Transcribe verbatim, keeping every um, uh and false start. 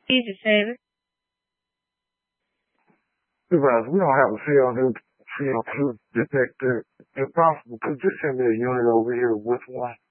Easy, Taylor. Supervisor, we don't have a C O two C O two detector. If possible, could you send me a unit over here with one?